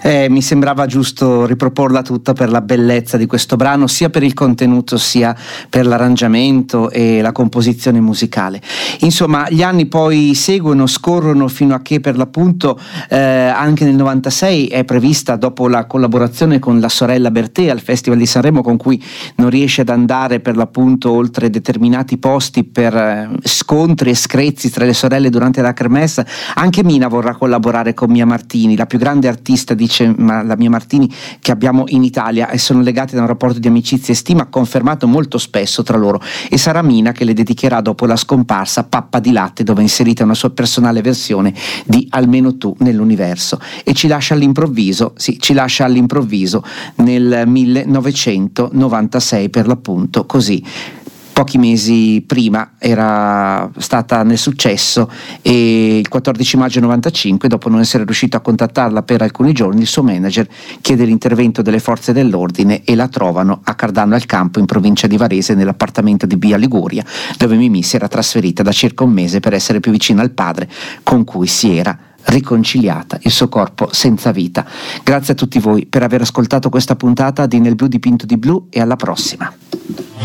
Mi sembrava giusto riproporla tutta per la bellezza di questo brano, sia per il contenuto sia per l'arrangiamento e la composizione musicale. Insomma, gli anni poi seguono, scorrono fino a che per l'appunto anche nel 96 è prevista, dopo la collaborazione con la sorella Bertè al Festival di Sanremo, con cui non riesce ad andare per l'appunto oltre determinati posti per scontri e screzi tra le sorelle durante la kermesse, anche Mina vorrà collaborare con Mia Martini, la più grande artista, dice la Mia Martini, che abbiamo in Italia, e sono legati da un rapporto di amicizia e stima confermato molto spesso tra loro, e sarà Mina che le dedicherà dopo la scomparsa Pappa di latte, dove è inserita una sua personale versione di Almeno tu nell'universo, e ci lascia all'improvviso nel 1996 per l'appunto, così pochi mesi prima era stata nel successo, e il 14 maggio 95, dopo non essere riuscito a contattarla per alcuni giorni, il suo manager chiede l'intervento delle forze dell'ordine e la trovano a Cardano al Campo, in provincia di Varese, nell'appartamento di Via Liguria, dove Mimì si era trasferita da circa un mese per essere più vicina al padre, con cui si era riconciliata, il suo corpo senza vita. Grazie a tutti voi per aver ascoltato questa puntata di Nel blu dipinto di blu, e alla prossima.